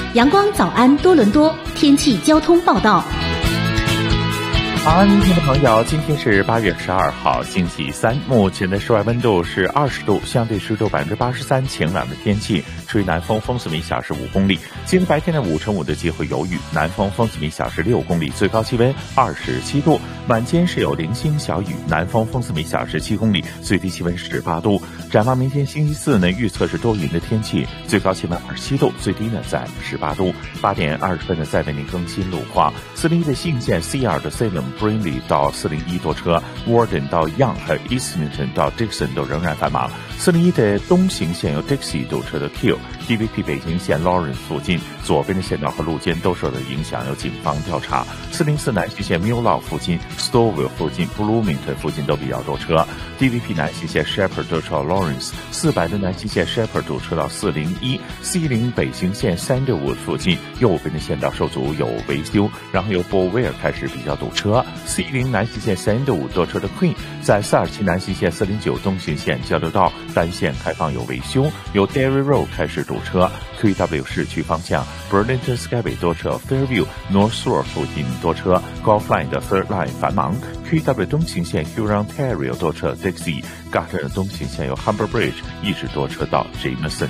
阳光早安多伦多天气交通报道。 安，听众朋友，今天是8月12号，星期三。目前的室外温度是20度，相对湿度83%，晴朗的天气，吹南风，风速每小时5公里。今天白天的5成5的机会有雨，南风风速每小时6公里，最高气温27度。晚间是有零星小雨，南风风速每小时7公里，最低气温18度。展望明天星期四呢，预测是多云的天气，最高气温27度，最低呢在18度。8点20分呢，再为您更新路况。401的信线 CR 的 Salem、Brinley 到401多车 ，Warden 到 Young 还有 Islington 到 Dixon 都仍然繁忙。401的东行线有 Dixie 堵车的 Q，DVP 北京线 Lawrence 附近左边的线道和路肩都受到影响，由警方调查。404南西线 Milllow 附近、Stowell 附近、Bloomington 附近都比较多车。DVP 南西线 Shepherd 堵车到 Lawrence，400的南西线 Shepherd 堵车到401，C10北行线 Sandalwood 附近右边的线道受阻有维修，然后由 Boulevard 开始比较堵车。C10南西线 Sandalwood 多车的 Queen 在427南西线409东行线交流道单线开放有维修，由 Derry Road 开始堵车。QW 市区方向 Burlington Skyway 多车 Fairview North Shore 附近多车 Golf Line 的 Third Line 繁忙。QW 东行线 Huron-Ontario 多车 Dixie Garter 东行线由 Humber Bridge 一直多车到 Jameson。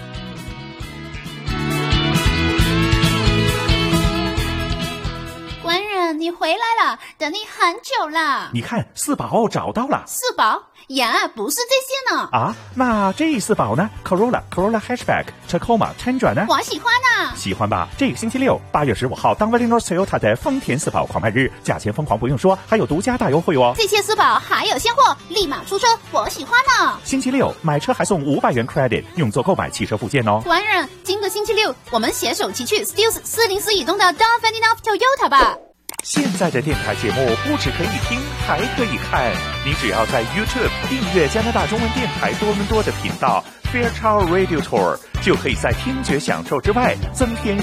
你回来了，等你很久了。 你看四宝找到了。 四宝呀，不是这些呢。 啊，那这四宝呢？ Corolla Hatchback Tacoma Tundra 呢？ 我喜欢啊。 喜欢吧？这个星期六8月15号当 Valley North Toyota 的丰田四宝狂卖日，价钱疯狂不用说，还有独家大优惠哦。 这些四宝还有现货，立马出车，我喜欢呢。 星期六买车还送500元 credit， 用作购买汽车附件哦。 官人，今个星期六我们携手骑去 Stills 404以东的 Don Valley North Toyota 吧。 现在的电台节目不只可以听，还可以看。你只要在 YouTube 订阅加拿大中文电台多伦多的频道 Fairchild Radio Tour， 就可以在听觉享受之外增添